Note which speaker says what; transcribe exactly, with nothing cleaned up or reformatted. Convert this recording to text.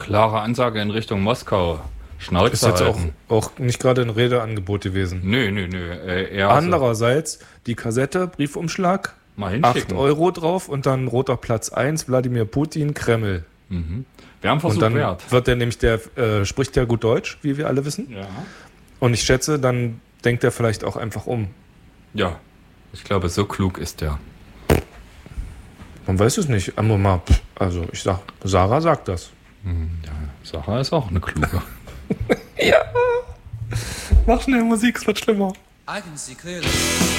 Speaker 1: Klare Ansage in Richtung Moskau. Schnauze
Speaker 2: Ist jetzt auch,
Speaker 1: halten.
Speaker 2: auch nicht gerade ein Redeangebot gewesen.
Speaker 1: Nö, nö, nö. Äh, eher
Speaker 2: Andererseits, die Kassette, Briefumschlag,
Speaker 1: so mal
Speaker 2: acht
Speaker 1: hinschicken.
Speaker 2: Euro drauf und dann roter Platz eins, Wladimir Putin, Kreml.
Speaker 1: Mhm. Wir haben
Speaker 2: Und
Speaker 1: Versuch
Speaker 2: dann
Speaker 1: wert.
Speaker 2: wird der nämlich, der äh, spricht ja gut Deutsch, wie wir alle wissen.
Speaker 1: Ja.
Speaker 2: Und ich schätze, dann denkt er vielleicht auch einfach um.
Speaker 1: Ja. Ich glaube, so klug ist der.
Speaker 2: Man weiß es nicht. Aber mal, also ich sag, Sarah sagt das.
Speaker 1: Ja, Sarah ist auch eine kluge.
Speaker 2: Ja. Mach schnell Musik, es wird schlimmer.
Speaker 3: I can see clearly.